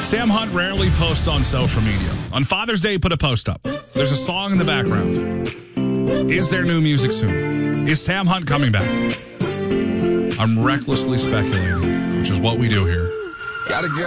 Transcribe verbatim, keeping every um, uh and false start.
Sam Hunt rarely posts on social media. On Father's Day, he put a post up. There's a song in the background. Is there new music soon? Is Sam Hunt coming back? I'm recklessly speculating, which is what we do here. Gotta go.